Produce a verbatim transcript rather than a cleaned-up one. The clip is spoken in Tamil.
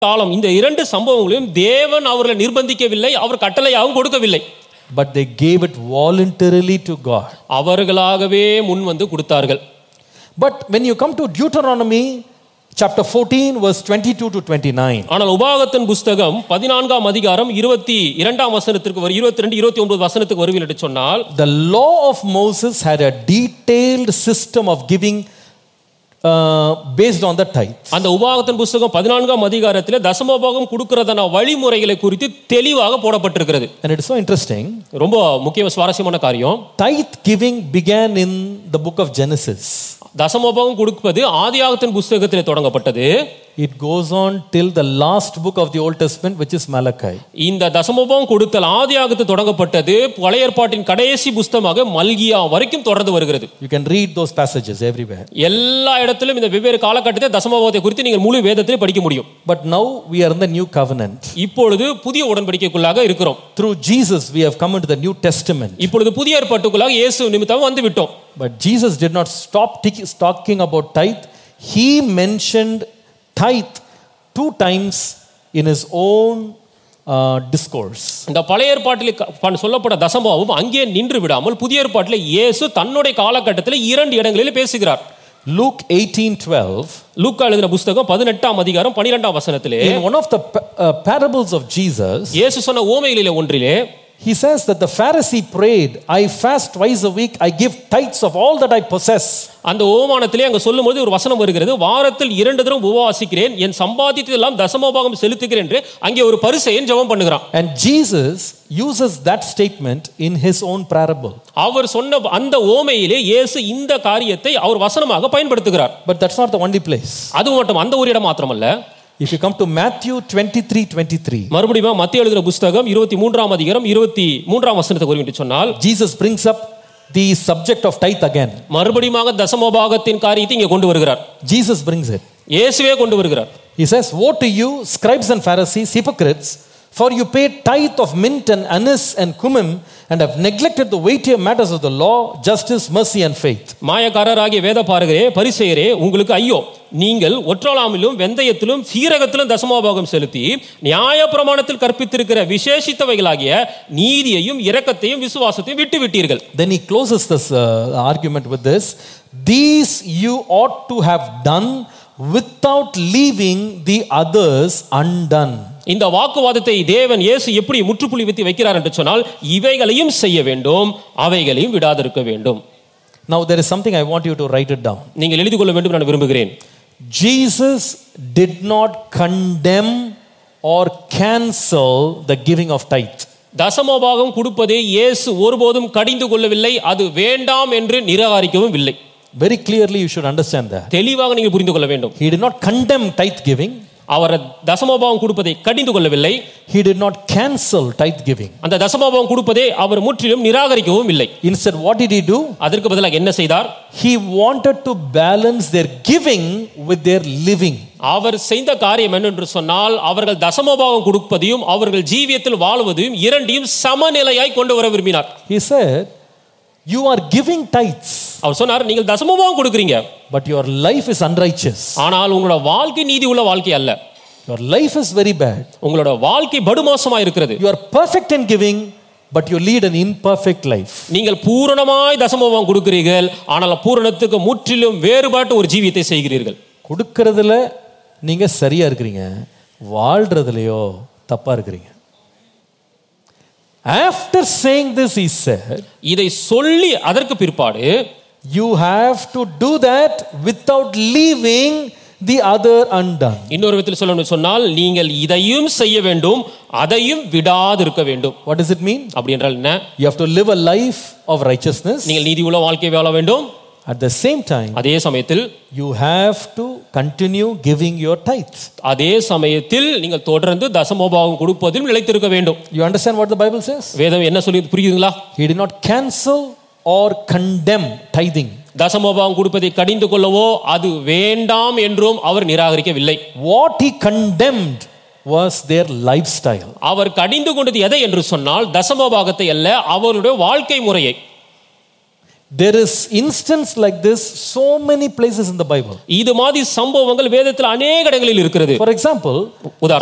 காலம் இந்த இரண்டு சம்பவங்களையும் தேவன் அவர்களை நிர்பந்திக்கவில்லை, அவர் கட்டளையாகவும் கொடுக்கவில்லை. But they gave it voluntarily to God. அவர்களாகவே முன் வந்து கொடுத்தார்கள். But when you come to Deuteronomy chapter fourteen verse twenty-two to twenty-nine, ஆனால் உபாகமத்தின் புத்தகம் பதினான்காம் அதிகாரம் இருபத்தி இரண்டாம் வசனத்திற்கு வரும் இருபத்தி இரண்டு இருபத்தி ஒன்பது வசனத்துக்கு வருவில் என்று சொன்னால், the law of Moses had a detailed system of giving uh, based on the tithe. அந்த உபாகமத்தின் புத்தகம் பதினான்காம் அதிகாரத்திலே தசமபாகம் கொடுக்கிறதான வழிமுறைகளை குறித்து தெளிவாக போடப்பட்டிருக்கிறது. And it is so interesting. ரொம்ப முக்கிய சுவாரஸ்யமான காரியம், Tithe giving began in the book of Genesis. தசமபாகம் கொடுப்பது ஆதியாகமத்தின் புத்தகத்திலே தொடங்கப்பட்டது. It goes on till the last book of the Old Testament, which is Malachi. இந்த தசமபாகம் கொடுத்தல் ஆதியாகமத்தில் தொடங்கப்பட்டது, பழைய ஏற்பாட்டின் கடைசி புத்தகமாக மல்கியா வரைக்கும் தொடர்ந்து வருகிறது. You can read those passages everywhere. எல்லா இடத்திலும் இந்த வெவ்வேறு காலகட்டத்தில் தசமபாகத்தை குறித்து நீங்கள் முழு வேதத்திலே படிக்க முடியும். But now we are in the new covenant. இப்பொழுது புதிய உடன்படிக்கைக்குள்ளாக இருக்கிறோம். Through Jesus we have come into the New Testament. இப்பொழுது புதிய ஏற்பாட்டுக்குள்ளாக இயேசு நிமித்தம் வந்து விட்டோம். But Jesus did not stop t- talking about tithe. He mentioned tithe two times in his own uh, discourse. இந்த பழைய ஏற்பாட்டில் சொல்லப்பட்ட தசமபாகம் அங்கே நின்று விடாமல் புதிய ஏற்பாட்டில் இயேசு தன்னுடைய காலகட்டத்தில் இரண்டு இடங்களில் பேசுகிறார். Luke eighteen twelve, லூக்கா எழுதின புத்தகம் பதினெட்டாம் அதிகாரம் பன்னிரண்டாம் வசனத்திலே, in one of the uh, parables of Jesus, இயேசு சொன்ன ஓமைகளிலே ஒன்றிலே he says that the Pharisee prayed, I fast twice a week, I give tithes of all that I possess. அந்த ஓமானத்திலே அங்க சொல்லும்போது ஒரு வசனம் வருகிறது, வாரத்தில் இரண்டு தடவை உபவாசிக்கிறேன், என் சம்பாதித்ததெல்லாம் தசமபாகம் செலுத்துகிறேன் என்று அங்கே ஒரு பரிசேயன் ஜெபம் பண்ணுகிறான். And Jesus uses that statement in his own parable. அவர் சொன்ன அந்த ஓமையிலே இயேசு இந்த காரியத்தை அவர் வசனமாக பயன்படுத்துகிறார். But that's not the only place. அது மட்டும் அந்த ஒரு இடம் மாத்திரமல்ல. If you come to Matthew twenty-three twenty-three, மறுபடியும் மத்தேயு எழுதின புத்தகம் இருபத்தி மூன்றாம் அதிகாரம் இருபத்தி மூன்றாம் வசனத்துக்கு வருகின்ற சொன்னால், Jesus brings up the subject of tithe again. மறுபடியும் தசமபாகத்தின் காரியத்தை இங்கே கொண்டு வருகிறார். Jesus brings it. இயேசுவே கொண்டு வருகிறார். He says, woe to you, scribes and Pharisees, hypocrites, for you pay tithe of mint and anise and cumin and have neglected the weightier matters of the law, justice, mercy and faith. மாயக்காரராகிய வேதபாரகரே, பரிசேயரே, உங்களுக்கு ஐயோ, நீங்கள் ஒற்றலாமிலும் வெந்தயத்திலும் சீரகத்திலும் தசமபாகம் செலுத்தி நியாயப்பிரமாணத்தில் கற்பித்திருக்கிற விசேஷித்தவைகளாகிய நீதியையும் இரக்கத்தையும் விசுவாசத்தையும் விட்டு விட்டீர்கள். Then he closes this uh, argument with this, these you ought to have done without leaving the others undone. இந்த வாக்குவாதத்தை தேவன் இயேசு எப்படி முற்றுப்புள்ளி வைத்து வைக்கிறார் என்று சொன்னால், இவைகளையும் செய்ய வேண்டும், அவைகளையும் விடாதிருக்க வேண்டும். Now there is something I want you to write it down. நீங்கள் எழுதி கொள்ள வேண்டும் நான் விரும்புகிறேன். Jesus did not condemn or cancel the giving of tithe. தசமபாகம் கொடுப்பதை இயேசு ஒருபோதும் கடிந்து கொள்ளவில்லை, அது வேண்டாம் என்று நிராகரிக்கவும் இல்லை. Very clearly you should understand that. தெளிவாக நீங்கள் புரிந்து கொள்ள வேண்டும். He did not condemn tithe giving. அவர் தசமபாகம் கொடுப்பதை கடிந்து கொள்ளவில்லை. He did not cancel tithe giving. அந்த தசமபாகம் கொடுப்பதை அவர் முற்றிலும் நிராகரிக்கவும் இல்லை. Instead, what did he do? அதற்கு பதிலாக என்ன செய்தார்? He wanted to balance their giving with their living. அவர் செய்த காரியம் என்னென்று சொன்னால், அவர்கள் தசமபாகம் கொடுப்பதையும் அவர்கள் ஜீவியத்தில் வாழ்வதையும் இரண்டையும் சமநிலையாய் கொண்டு வர விரும்பினார். He said, you are giving tithes. அவர் சொன்னார், நீங்கள் தசமபாகம் கொடுக்கிறீங்க, but your life is unrighteous. ஆனால் உங்களோட வாழ்க்கை நீதி உள்ள வாழ்க்கை அல்ல. Your life is very bad. உங்களோட வாழ்க்கை படுமோசமாக இருக்கிறது. You are perfect in giving, but you lead an imperfect life. நீங்கள் பூரணமாய் தசமபாகம் கொடுக்கிறீர்கள், ஆனால் பூரணத்துக்கு முற்றிலும் வேறுபட்ட ஒரு ஜீவியத்தை செய்கிறீர்கள். கொடுக்கிறதுல நீங்க சரியா இருக்கிறீங்க, வாழ்றதுலயோ தப்பா இருக்கிறீங்க. After saying this, he said, இதை சொல்லி அதற்கு பிற்பாடு, you have to do that without leaving the other undone. இன்னொரு விதத்தில் சொல்லணும்னு சொன்னால், நீங்கள் இதையும் செய்ய வேண்டும், அதையும் விடாது இருக்க வேண்டும். What does it mean? அப்படி என்றால் என்ன? You have to live a life of righteousness. நீங்கள் நீதி உள்ள வாழ்க்கை வாழ வேண்டும். At the same time, அதே சமயத்தில் you have to continue giving your tithes. அதே சமயத்தில் நீங்கள் தொடர்ந்து தசமபாகம் கொடுப்பதில் நிலைத்திருக்க வேண்டும். You understand what the Bible says? வேதம் என்ன சொல்லி புரியுதுங்களா? He did not cancel or condemn tithing. தசமபாகம் கொடுப்பதை கடிந்து கொள்ளவோ அது வேண்டாம் என்றும் அவர் நிராகரிக்கவில்லை. What he condemned was their lifestyle. அவர் கடிந்து கொண்டது எதை என்று சொன்னால், தசமபாகத்தை அல்ல, அவருடைய வாழ்க்கை முறையை. There is instance like this so many places in the Bible. இது மாதிரி சம்பவங்கள் வேதத்தில் அநேக இடங்களில் இருக்கிறது. For example,